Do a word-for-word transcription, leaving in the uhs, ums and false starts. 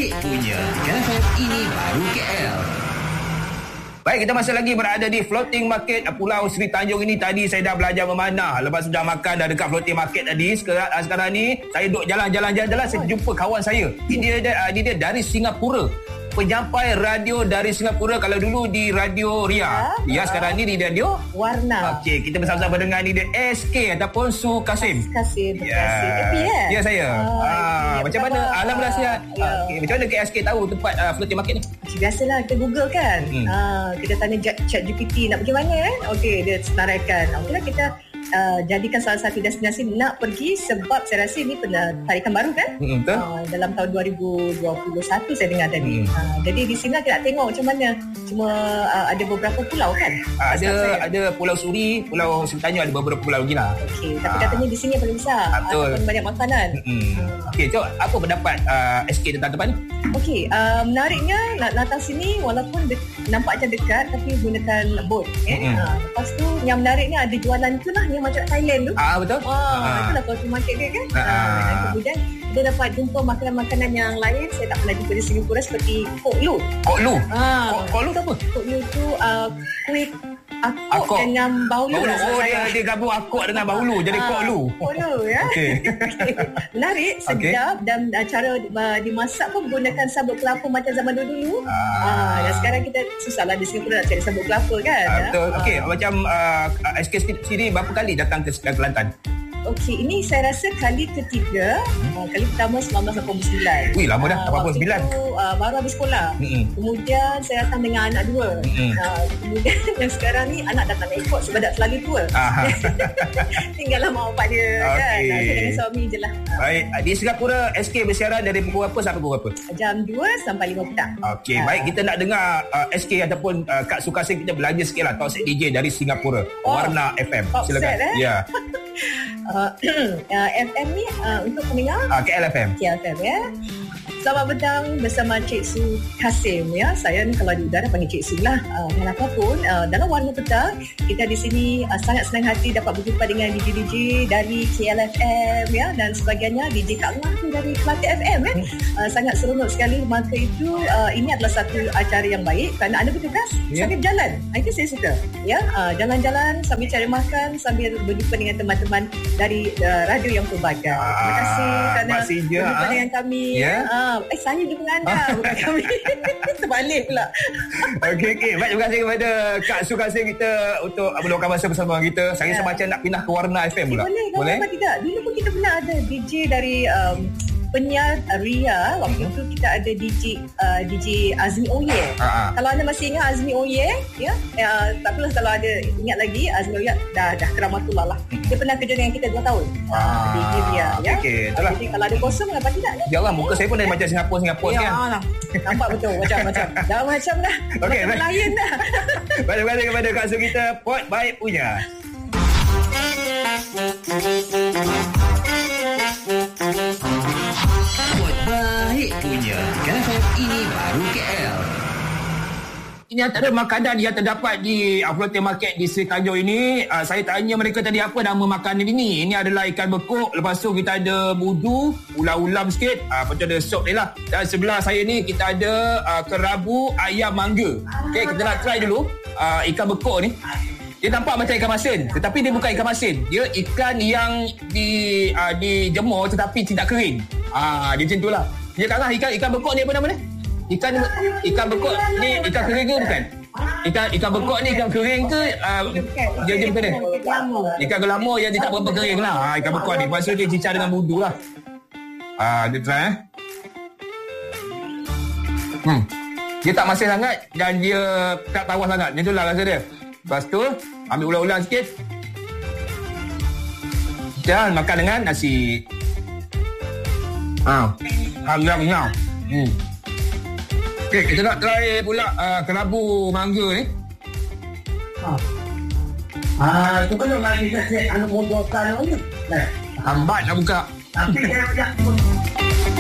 Terbaik punya K F M, ini baru K L. Baik, kita masih lagi berada di floating market Pulau Seri Tanjung ini. Tadi saya dah belajar memanah. Lepas sudah makan dah dekat floating market tadi. Sekarang, sekarang ni saya duduk jalan-jalan-jalan, saya jumpa kawan saya. Ini dia, dia, dia dari Singapura. Penyampai radio dari Singapura. Kalau dulu di Radio Ria, ya, ya sekarang ni di Radio Warna. Okey, kita bersama-sama dengan ni dia S K ataupun Su Kasim. Kasim, ya. Happy eh? Ya, saya. Oh, ah, macam mana? Alhamdulillah sihat. Ya. Okey, macam mana K S K tahu tempat uh, floating market ni? Okay, biasalah kita Google kan. Hmm. Ah, kita tanya chat G P T nak pergi mana kan? Okey, dia senaraikan. Okeylah kita Uh, jadikan salah satu destinasi nak pergi sebab saya rasa ini pernah tarikan baru kan mm, betul. Uh, dalam tahun dua ribu dua puluh satu saya dengar tadi. mm. uh, jadi di sini kita nak tengok macam mana, cuma uh, ada beberapa pulau kan, uh, ada ada Pulau Suri, Pulau Seri Tanjung, ada beberapa pulau lagi lah. Okey, tapi uh, katanya di sini yang paling besar, betul. ataupun banyak makanan. mm. uh. Okey, so apa pendapat uh, S K tentang tempat ni? Okey, uh, menariknya nak datang sini walaupun de- nampak macam dekat tapi gunakan boat eh? mm. uh, lepas tu yang menariknya ada jualan tu lah yang macam Thailand tu. Ah betul. Ah, ah. Itulah floating market dia kan. Ah. Ah, dan kemudian kita dapat jumpa makanan-makanan yang lain saya tak pernah jumpa di Singapura seperti kok lu. Kok lu? Ah. Kok, kok lu tu apa? Kok lu tu uh, kuih akuk, akuk dengan bahulu. bahulu. Oh, dia, dia gabung akuk dengan bahulu jadi ah, kok lu. Kok lu ya. Okey. Okay. Menarik, sedap okay. Dan uh, cara uh, dimasak pun menggunakan sabut kelapa macam zaman dulu. Ah. Ah, dan sekarang kita susahlah di Singapura nak cari sabut kelapa kan. Ah, betul. Ah. Okey, macam uh, S K sendiri berapa kali datang ke Kelantan? Okey, ini saya rasa kali ketiga. hmm. uh, Kali pertama seribu sembilan ratus lapan puluh sembilan. Wih, lama dah, lapan puluh sembilan. Waktu itu uh, baru habis sekolah. hmm. Kemudian saya datang dengan anak dua. hmm. uh, Kemudian yang sekarang ni anak datang naik ikut sebab dah terlalu tua. Tinggallah mak bapak dia. okay. Kan uh, saya dengan suami je lah. uh. Baik, di Singapura S K bersiaran dari pukul berapa sampai pukul berapa? Jam dua sampai lima petang. Okey, uh. baik, kita nak dengar uh, S K ataupun uh, Kak Sukasin kita belanja sikit lah Talkset D J dari Singapura. oh. Warna F M. Talkset, silakan. eh? Ya. Uh, uh, F M ni uh, untuk pendengar uh, K L F M. K L F M ya. Selamat petang bersama Cik Su Kasim ya. Saya ni kalau di udara panggil Cik Su lah. Uh, dan apapun uh, dalam Warna Petang kita di sini uh, sangat senang hati dapat berjumpa dengan D J D J dari K L F M ya dan sebagainya. D J Kak Ngah tu dari Kelantan F M ya. Uh, sangat seronok sekali. Maka itu uh, ini adalah satu acara yang baik kerana anda bertugas yeah. sambil berjalan. Itu saya suka ya. Uh, jalan-jalan sambil cari makan sambil berjumpa dengan teman-teman dari uh, radio yang pelbagai. Ah, terima kasih kerana berjumpa ha? dengan kami. Yeah. Ya. Uh, Eh saya jumpa dengan anda bukan kami. Terbalik pula. Okey okey. Baik, terima kasih kepada Kak Su Kasim kita untuk meluangkan masa bersama kita. Saya yeah. semacam nak pindah ke Warna F M pula. Eh, boleh, boleh. Kenapa tidak? Dulu pun kita pernah ada D J dari um, penyiar Ria. Waktu itu kita ada D J uh, D J Azmi Oye. Uh-huh. Kalau anda masih ingat Azmi Oye, ya, uh, tak apalah kalau ada ingat lagi Azmi Oye dah dah keramatullah lah. Dia pernah kerja dengan kita dua tahun. Ah, D J Ria, ya. Okey, itulah. Jadi kalau ada kosong kenapa tidak? Ya? Jangan muka saya pun dah macam Singapura Singapura ya, kan. Lah. Nampak betul macam-macam. Dah macam dah. Okey, macam lain dah. Baik, terima kasih kepada Kak Su kita. Pot baik punya. Baik punya K F M, ini baru K L. Ini antara makanan yang terdapat di uh, floating market di Seri Tanjung ini. Uh, saya tanya mereka tadi apa nama makanan ini. Ini adalah ikan bekuk. Lepas tu kita ada budu, ulam-ulam sikit. Uh, lepas tu ada sop ni lah. Dan sebelah saya ni kita ada uh, kerabu ayam mangga. Okay, kita nak try dulu uh, ikan bekuk ni. Dia nampak macam ikan masin, tetapi dia bukan ikan masin. Dia ikan yang di uh, dijemur tetapi tidak kering. Ah, dia macam itulah. Dia kata ikan ikan bekuk ni apa nama dia? Ikan ikan bekuk ni ikan kering ke bukan? Ikan ikan bekuk ni ikan kering ke uh, dia je macam mana? Ikan gelamo yang dia tak berapa kering lah. Ah, ikan bekuk ni. Maksud dia cicah dengan budu lah. Ah, dia try eh. Hmm. Dia tak masin sangat dan dia tak tawas sangat. Macam itulah rasa dia. Lepas tu ambil ulang-ulang sikit dan makan dengan nasi. Ah, harga-harga. Hmm. Okey, kita nak try pula uh, kerabu mangga ni. Ah, ah tu kan mari kita cek anak modal kan ni. Nah, lambat nak buka. Tapi dia